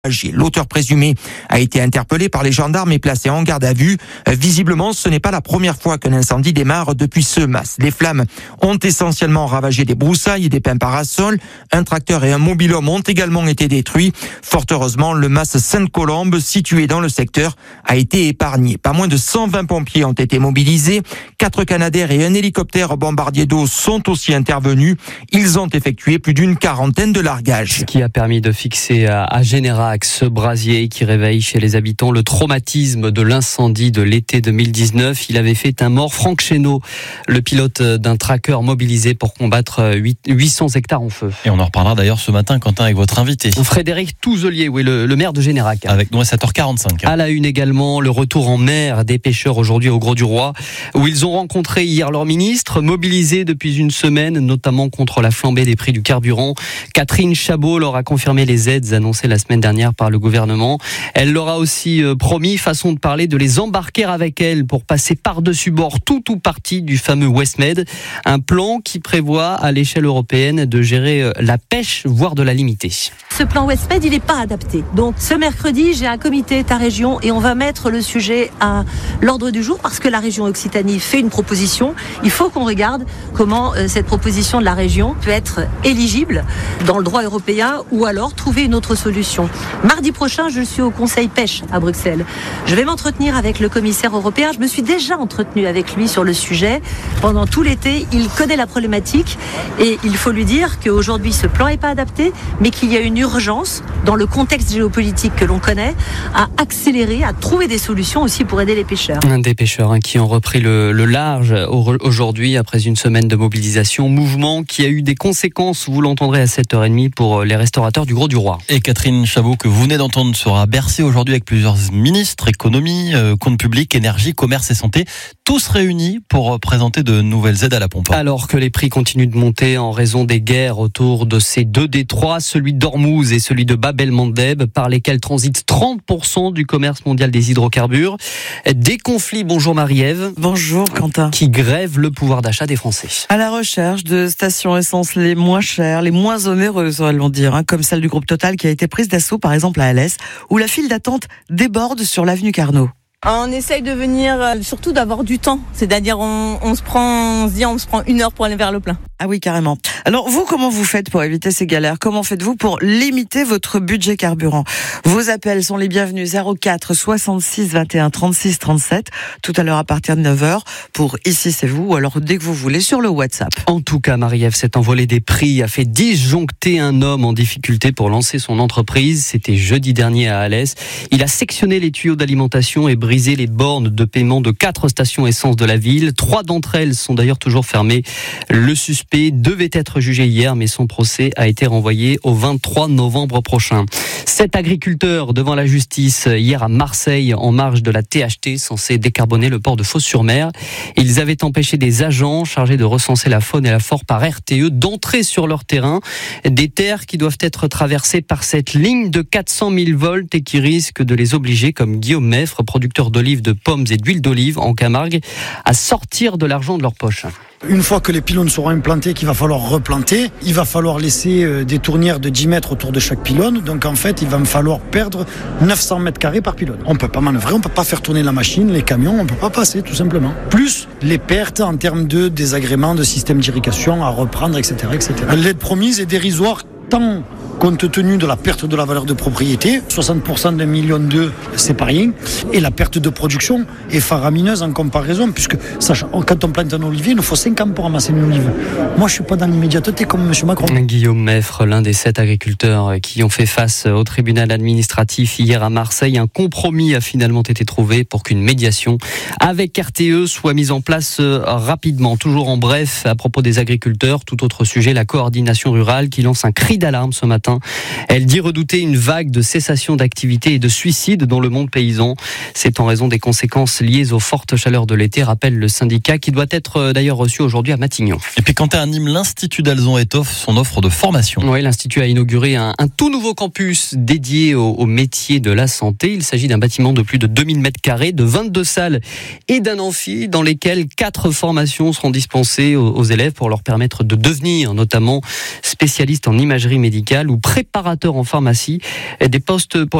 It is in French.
L'auteur présumé a été interpellé par les gendarmes et placé en garde à vue. Visiblement, ce n'est pas la première fois qu'un incendie démarre depuis ce mas. Les flammes ont essentiellement ravagé des broussailles et des pins parasols. Un tracteur et un mobil-homme ont également été détruits. Fort heureusement, le mas Sainte-Colombe, situé dans le secteur, a été épargné. Pas moins de 120 pompiers ont été mobilisés. 4 Canadair et un hélicoptère bombardier d'eau sont aussi intervenus. Ils ont effectué plus d'une quarantaine de largages. Ce qui a permis de fixer à Générac ce brasier qui réveille chez les habitants le traumatisme de l'incendie de l'été 2019. Il avait fait un mort. Franck Chénaud, le pilote d'un tracker mobilisé pour combattre 800 hectares en feu. Et on en reparlera d'ailleurs ce matin, Quentin, avec votre invité. Frédéric Touzelier, oui, le maire de Générac. Avec nous à 7h45. À la une également, le retour en mer des pêcheurs aujourd'hui au Gros-du-Roi, où ils ont rencontré hier leur ministre, mobilisé depuis une semaine, notamment contre la flambée des prix du carburant. Catherine Chabot leur a confirmé les aides annoncées la semaine dernière par le gouvernement. Elle leur a aussi promis, façon de parler, de les embarquer avec elle pour passer par-dessus bord tout ou partie du fameux Westmed. Un plan qui prévoit à l'échelle européenne de gérer la pêche, voire de la limiter. Ce plan Westmed, il n'est pas adapté. Donc ce mercredi, j'ai un comité État-région et on va mettre le sujet à l'ordre du jour parce que la région Occitanie fait une proposition. Il faut qu'on regarde comment cette proposition de la région peut être éligible dans le droit européen ou alors trouver une autre solution. Mardi prochain, je suis au Conseil pêche à Bruxelles. Je vais m'entretenir avec le commissaire européen. Je me suis déjà entretenu avec lui sur le sujet. Pendant tout l'été, il connaît la problématique et il faut lui dire qu'aujourd'hui, ce plan n'est pas adapté, mais qu'il y a une urgence, dans le contexte géopolitique que l'on connaît, à accélérer, à trouver des solutions aussi pour aider les pêcheurs. Des pêcheurs qui ont repris le large aujourd'hui après une semaine de mobilisation. Mouvement qui a eu des conséquences, vous l'entendrez à 7h30 pour les restaurateurs du Gros-du-Roi. Et Catherine Chabot, que vous venez d'entendre, sera à Bercy aujourd'hui avec plusieurs ministres, économie, compte public, énergie, commerce et santé, tous réunis pour présenter de nouvelles aides à la pompe. Alors que les prix continuent de monter en raison des guerres autour de ces deux détroits, celui d'Ormuz et celui de Bab el-Mandeb, par lesquels transitent 30% du commerce mondial des hydrocarbures. Des conflits, bonjour Marie-Ève. Bonjour Quentin. Qui grèvent le pouvoir d'achat des Français. À la recherche de stations essence les moins chères, les moins onéreuses, allons dire, comme celle du groupe Total qui a été prise d'assaut par exemple à Alès, où la file d'attente déborde sur l'avenue Carnot. On essaye de venir, surtout d'avoir du temps. C'est-à-dire, on se prend 1 heure pour aller vers le plein. Ah oui, carrément. Alors, vous, comment vous faites pour éviter ces galères? Comment faites-vous pour limiter votre budget carburant? Vos appels sont les bienvenus 04 66 21 36 37, tout à l'heure à partir de 9h, pour Ici c'est vous, ou alors dès que vous voulez sur le WhatsApp. En tout cas, Marie-Ève, cet envolée des prix a fait disjoncter un homme en difficulté pour lancer son entreprise. C'était jeudi dernier à Alès. Il a sectionné les tuyaux d'alimentation et brisé les bornes de paiement de 4 stations essence de la ville. 3 d'entre elles sont d'ailleurs toujours fermées. Le suspect devait être jugé hier, mais son procès a été renvoyé au 23 novembre prochain. 7 agriculteurs devant la justice hier à Marseille en marge de la THT censée décarboner le port de Fos-sur-Mer. Ils avaient empêché des agents chargés de recenser la faune et la flore par RTE d'entrer sur leur terrain. Des terres qui doivent être traversées par cette ligne de 400 000 volts et qui risquent de les obliger, comme Guillaume Meffre, producteur d'olives, de pommes et d'huile d'olive en Camargue, à sortir de l'argent de leur poche. Une fois que les pylônes seront implantés, qu'il va falloir replanter, il va falloir laisser des tournières de 10 mètres autour de chaque pylône. Donc en fait, il va me falloir perdre 900 mètres carrés par pylône. On ne peut pas manœuvrer, on ne peut pas faire tourner la machine, les camions, on ne peut pas passer tout simplement. Plus les pertes en termes de désagréments, de systèmes d'irrigation à reprendre, etc. etc. L'aide promise est dérisoire tant compte tenu de la perte de la valeur de propriété, 60% d'1,2 million, c'est pas rien, et la perte de production est faramineuse en comparaison, puisque quand on plante un olivier, il nous faut 5 ans pour ramasser une olive. Moi, je suis pas dans l'immédiateté comme M. Macron. Guillaume Meffre, l'un des 7 agriculteurs qui ont fait face au tribunal administratif hier à Marseille. Un compromis a finalement été trouvé pour qu'une médiation avec RTE soit mise en place rapidement. Toujours en bref, à propos des agriculteurs, tout autre sujet, la coordination rurale qui lance un cri d'alarme ce matin. Elle dit redouter une vague de cessation d'activité et de suicides dans le monde paysan. C'est en raison des conséquences liées aux fortes chaleurs de l'été, rappelle le syndicat, qui doit être d'ailleurs reçu aujourd'hui à Matignon. Et puis quand à Nîmes, l'Institut d'Alzon étoffe son offre de formation. Oui, l'Institut a inauguré un tout nouveau campus dédié aux métiers de la santé. Il s'agit d'un bâtiment de plus de 2000 m², de 22 salles et d'un amphi dans lesquels 4 formations seront dispensées aux élèves pour leur permettre de devenir notamment spécialistes en imagerie médicale ou préparateur en pharmacie. Des postes pour